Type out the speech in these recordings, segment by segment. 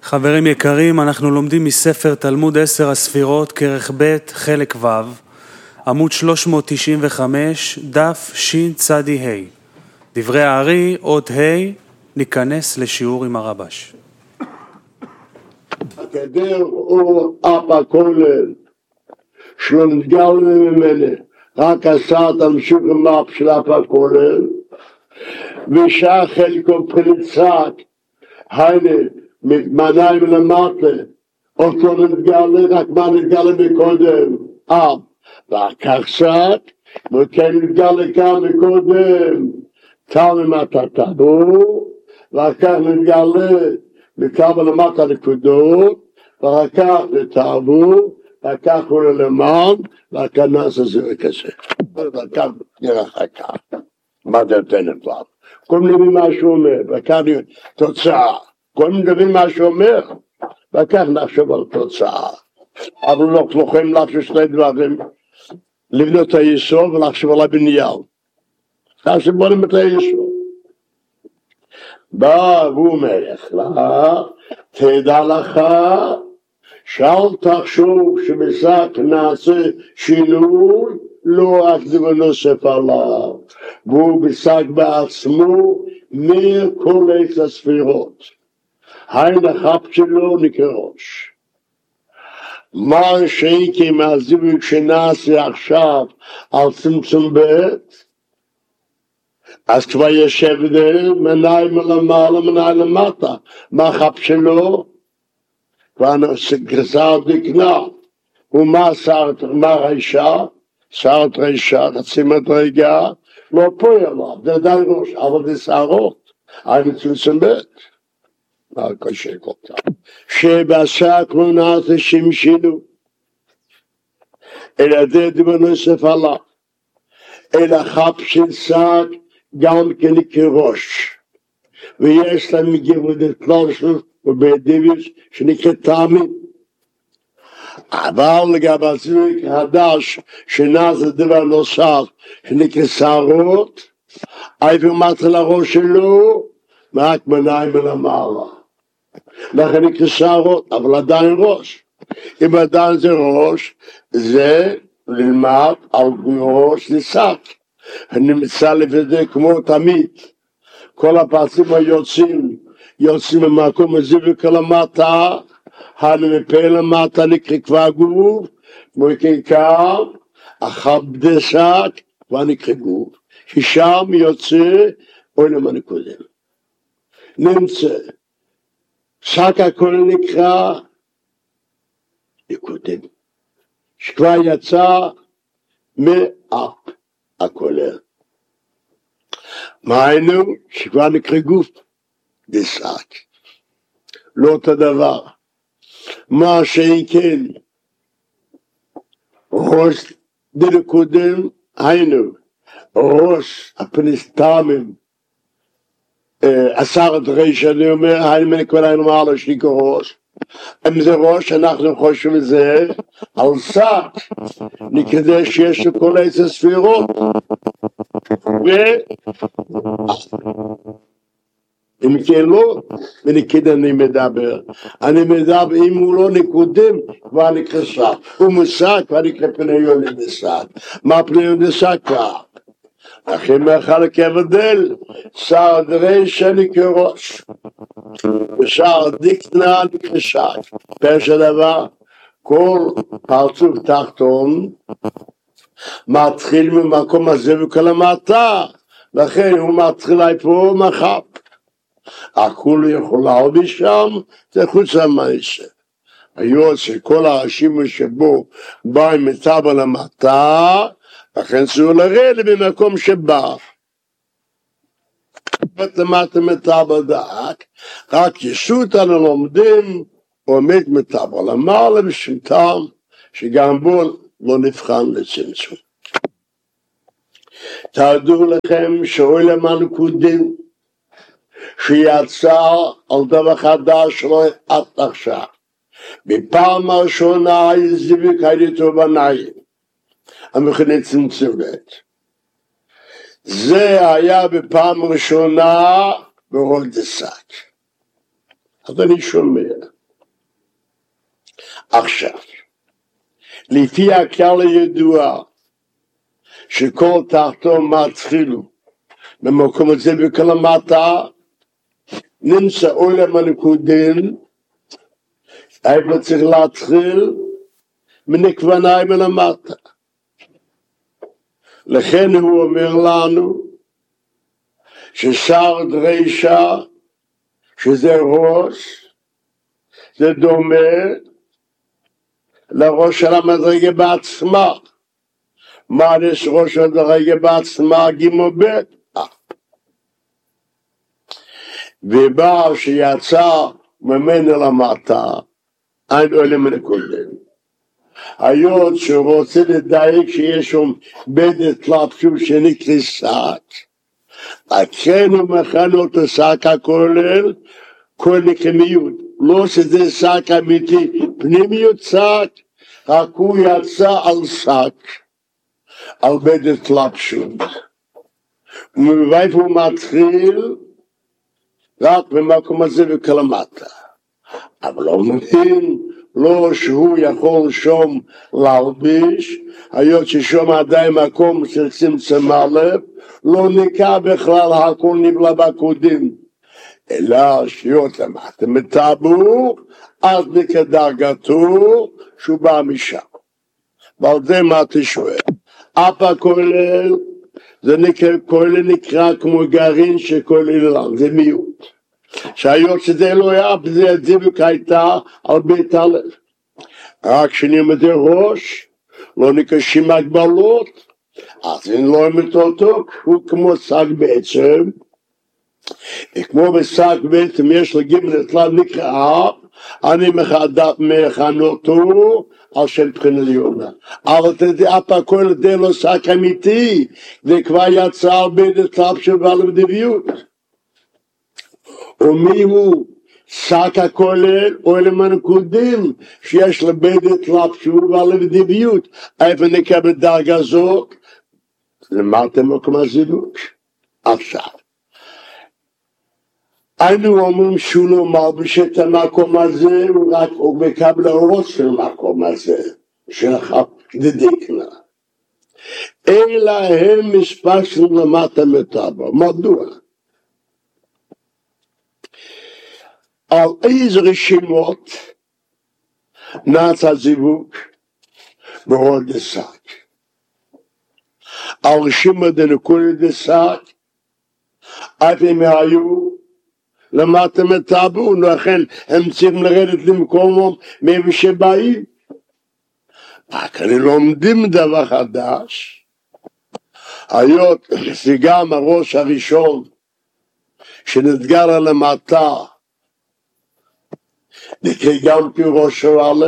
חברים יקרים, אנחנו לומדים מספר תלמוד 10 הספירות, כרך ב' חלק ו', עמוד 395, דף שצ"ה. דברי הארי, אות ה', ניכנס לשיעור עם הרבש. הגדר הוא אבא כולל, שלא נתגל ממנו, רק עשה תמשיך עם אבא של אבא כולל, ושעה חלקו פריצק, היינה, מתמניים למטה, אותו נתגלה, רק מה נתגלה מקודם, ואחר קצת, וכן נתגלה כאן מקודם, תלם אתה טבור, ואחר נתגלה, מקבל למטה נקודות, ואחר כך נתעבור, ואחר כך הוא למען, ואחר נעשה זה כזה. ואחר נראה אחר כך, מה זה נותן כבר? כל מיני מה שהוא אומר, ואחר תוצאה. כל מיני מה שהוא אומר, ואחר נחשוב על תוצאה. אבל לא יכולים לחשוב שני דברים, לבנות את היסוד ולחשוב על הבניין. אז בונים את היסוד. בא והוא אומר לך, תדע לך, שאל תחשוב שבשק נעשה שינוי, לא רק דבר נוסף עליו. והוא בשק בעצמו מכל עץ הספירות. היין החפ שלו נקרא ראש. מה שהייתי מהזיווג שנעשה עכשיו על צמצום בית, אז כבר יש הבדל, מנהים למעלה, מנהים למטה. מה החפ שלו? כבר גזר דקנה. ומה שרת, מה רישה? שרת רישה, חצי מדרגה, לא פועל עליו, זה עדיין ראש, אבל זה שערות. היין צמצום בית. קשה כל כך. שבשק לא נעשה שמשילו, אלא זה דבר נוסף עליו. אלא חפ של שק, גם כן כראש, ויש להם מגיבות כלל שלו ובדיביוס שנקרא טעמים. אבל לגבי הזיווג חדש שנעשה דבר נוסף שנקרא שערות, איפה מתחיל הראש שלו? רק מנהים למעלה. לכן נקרא שערות, אבל עדיין ראש. אם עדיין זה ראש, זה ללמד על ראש לשק. נמצא לפני כמו תמיד, כל הפרצים יוצאים ממקום הזיווג למטה, הנמפה למטה נקרא כבר גוף, כמו כעיקר, אחר בדשק, כבר נקרא גוף, ששם יוצא עולם הנקודם. נמצא, שק הכל נקרא נקודם, שכבר יצא מאף. הכולל. מה היינו? שכבר נקרא גוף דשק. לא אותו דבר. מה שכן ראש דנקודם היינו ראש הפנסטמים עשרת ריש אני אומר היינו מנקודם היינו מעלה שניקו ראש. אם זה ראש אנחנו חושבים זה על שק נקרא שיש לכל עץ הספירות אם כן לא ונקרא אני מדבר אם הוא לא נקודם כבר נקרא שק הוא משק כבר נקרא פניון לשק מה פניון לשק כבר? אחרי מחלק הבדל שער דרישה נקרא ראש ושער דקנה נקרא שק פרש הדבר כל פרצוף תחתון מתחיל ממקום הזה וכל המטה לכן הוא מתחיל פה מחפ הכול יכול לעוד משם זה חוץ המעשה היו שכל הראשים שבו באים מטבע למטה לכן צריך לרדת במקום שבא למטה מטבע דק רק ישות אנו לומדים עומד מטבע למעלה בשמתם שגם בו לא נבחן לצמצום. תדעו לכם שעולם הנקודים שיצא על דבר חדש שלא עד עכשיו בפעם הראשונה זיווג הייתו בניים המכנה צמצום בית זה היה בפעם הראשונה ברוב דשק אז אני שומע עכשיו, לפי הכלל הידוע, שכל תחתון מתחילו, במקום הזה וכל המטה, נמצא עולם הנקודים, איפה צריך להתחיל, מנקווניים ולמטה. לכן הוא אומר לנו, ששר דרישה, שזה ראש, זה דומה לראש של המדרגה בעצמה. מה יש ראש של המדרגה בעצמה? גימו בית. ובא שיצא ממנו למטה, אין עולם הנקודים. היות שהוא רוצה לדייק שיש שם בדת לפשוט שנקרא שק, לכן הוא מכנה אותו שק הכולל, כל נקמיות. לא שזה שק אמיתי, פנימיות שק, רק הוא יצא על שק, על בדת לפשוט. ומאיפה הוא מתחיל? רק במקום הזה וכלמטה. אבל לא מבין, לא שהוא יכול שום להלביש, היות ששום עדיין מקום של צמצם א', לא נקע בכלל הכל נבלע בקודים, אלא שיות למטה מטבור, אז נקע דרגתו שהוא בא משם. ועל זה מה אתה שואל? אפה כולל, זה נקרא כמו גרעין שכולל לנו, זה מיעוט. שהיות שזה לא היה, זה הדבק הייתה על בית הלב. רק כשנלמד ראש, לא נקשים הגבלות, אז אין לו אותו, הוא כמו שק בעצם, וכמו בשק בעצם יש לגימל אצלה נקרא, אני מכן אותו על שם בחינה עליונה. אבל תדע אף הכל זה לא שק אמיתי, זה כבר יצא על בית הלב ועל הדביות. ומי הוא שק הכולל עולם הנקודים שיש לבדת לפשור ולבדביות. איפה נקבל דרגה זאת? למדתם מקום הזיווג. עכשיו, היינו אומרים שהוא לא מלביש את המקום הזה, הוא מקבל הראש של המקום הזה, שלך דדיקנה. אלא הם מספשנו למטה מטבע. מדוע? על איזה רשימות נעץ הזיווג בהוד דשק. על רשימות דנקולי דשק, אף הם היו למטה מטבעו, לכן הם צריכים לרדת למקומם מאיפה שבאים. רק אני לומדים דבר חדש, היות שגם הראש הראשון שנתגר על המטה, נקרא גם כראש א',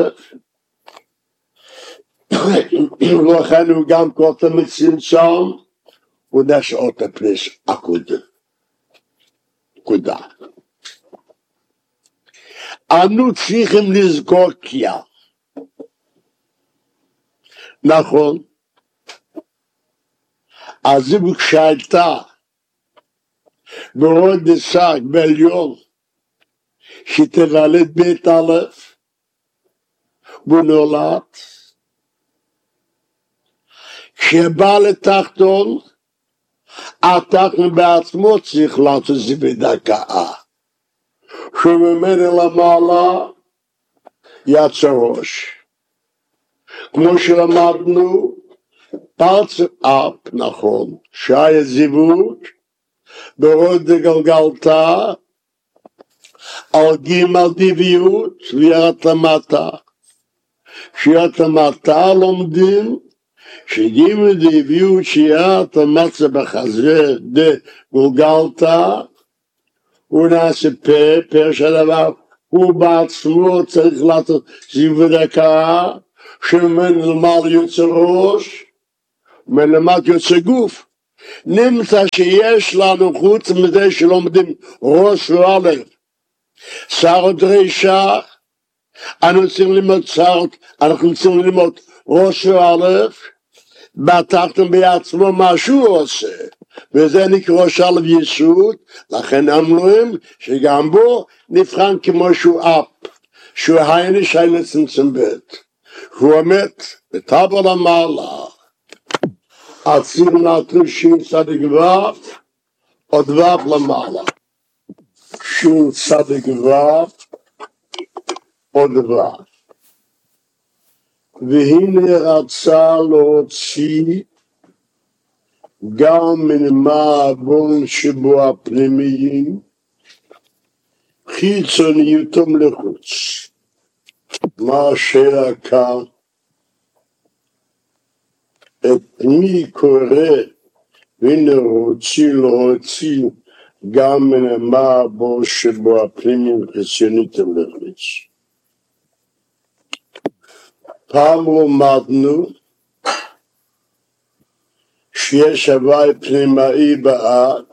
ולכן הוא גם קוטה מצמצם, ונשאות הפלס הקודם. נקודה. אנו צריכים לזכור כלל. נכון, הזיווג שהייתה בהוד דשק בעליון, שתוולד בית א', והוא נולד, כשבא לתחתון, התחתון בעצמו צריך לעשות זה בדקה. שממנו למעלה יצא ראש. כמו שלמדנו, פרץ אפ, נכון, שהיה זיווג, בהוד דגלגלתה, על גימל דביות וירד למטה. כשירד למטה לומדים שגימל דביות שירד למטה בחזה דגלגלתה, הוא נעשה פה של דבר, הוא בעצמו צריך לעשות זיווג דקה, שממנו למעלה יוצא ראש, ומלמטה יוצא גוף. נמצא שיש לנו חוץ מזה שלומדים ראש וא', שר דרישה, אנחנו צריכים ללמוד ראש וא', בתחתון בעצמו מה שהוא עושה, וזה נקרא שלב יסוד, לכן אמרים שגם בו נבחן כמו שהוא אפ, שהוא הייני שיינצן zum בית. הוא עומד בטאבל המעלה, עציר נטרישים צדיק וו, עוד וו למעלה. שין צדיק וו, עוד וו. והנה רצה להוציא גם מן המעוון שבו הפנימיים, חיצוניותם לחוץ. מה שעקר את מי קורא והנה רוצים להוציא גם מן המעוון שבו הפנימיים חיצוניותם לחוץ. פעם למדנו שיש הווי פנימאי באט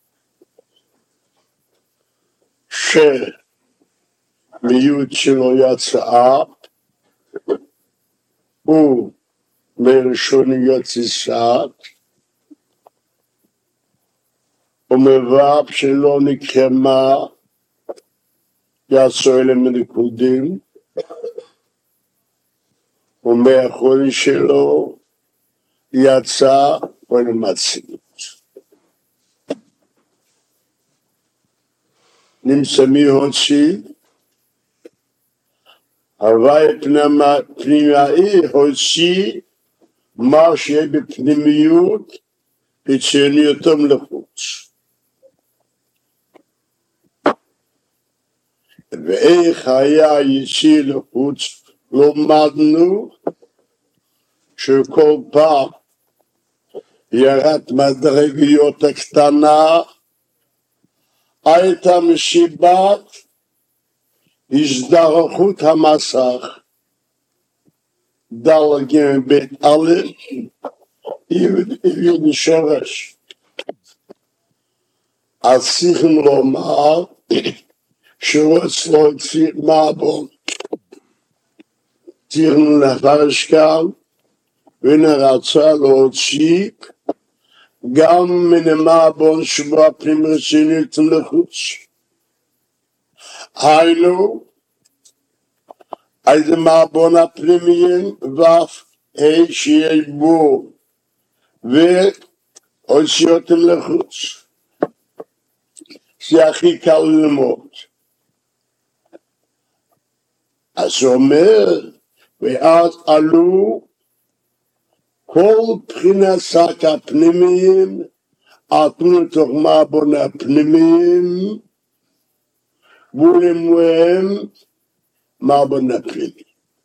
שמיעוט שלו יצא הוא מראשון יציסת ומבב שלא נקרמה יצא אלה מנקודים ומאחורי שלו יצא ולמציאות. נמצא מי הוציא? הווי פנימאי הוציא מה שיהיה בפנימיות חיצוניותם לחוץ. ואיך היה יציא לחוץ? לומדנו שכל פעם ירד מדרגיות הקטנה הייתה מסיבת הזדרכות המסך דלגים בית א' יהודי שורש. אז צריכים לומר שרוצה להוציא מעוון צריכים לפרש כאן ונרצה להוציא גם מן המעוון שבו הפנים רצינית לחוץ. היינו, איזה מעוון הפנימיים ואף שיהיה בו והוציא אותם לחוץ. זה הכי קל ללמוד. אז הוא אומר, ואז עלו כל בחינת שק הפנימיים, עטו לתוך מעוון הפנימיים, ולמוהם מעוון הפנימי.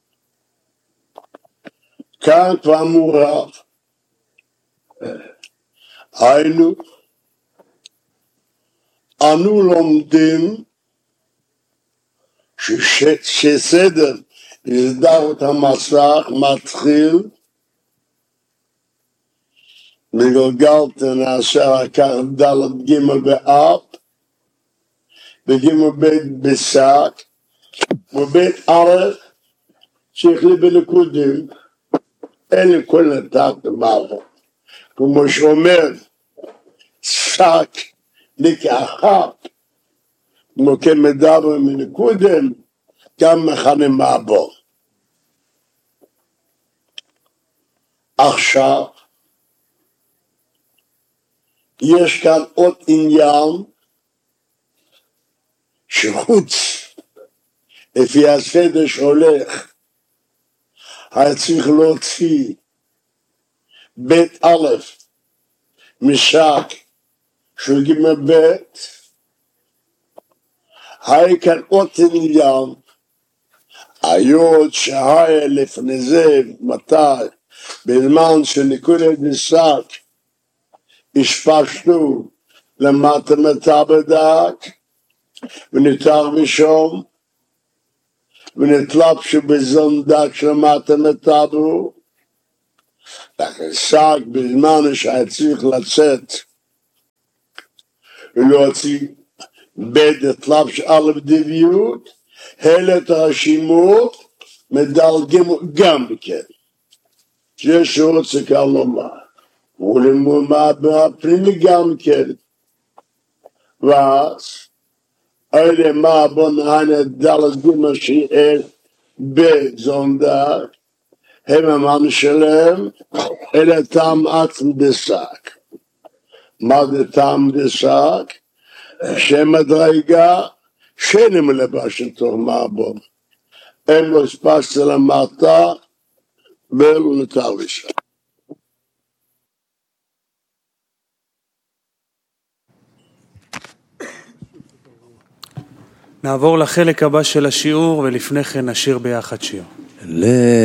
כאן כבר מורב. היינו, אנו לומדים שסדר הזדהות המסך מתחיל מגלגלתן אשר לקח ד' ג' באב וג' ב' בשק וב' א' שהחליט בנקודים אין כל נתק למעלה כמו שאומר שק לקחת כמו כמדבר מנקודים גם מכנה מעוון. עכשיו יש כאן עוד עניין שחוץ לפי הסדר שהולך היה צריך להוציא בית א' משק של ג' ב' היה כאן עוד עניין היות שהיה לפני זה מתי בזמן שנקודת נסק השפשנו למטה בדק ונותר בשום ונתלבשו בזונדק של מטה מטבו נסק בזמן שהיה צריך לצאת ולהוציא בית לבש א' דביות הלת הרשימות מדלגים גם בכן שיש רוצה כאן לומר ולמומה בפנימי גם כן ואז אלה מה בוא נענה דלת גימה שיער בזונדר, הם המן שלהם, אלה טעם עצם דסק. מה זה טעם דסק? שמדרגה שאינה מלבשת תוך מעבור. אין לו ספס למטה ולא נותר לשם. נעבור לחלק הבא של השיעור ולפני כן נשיר ביחד שיר.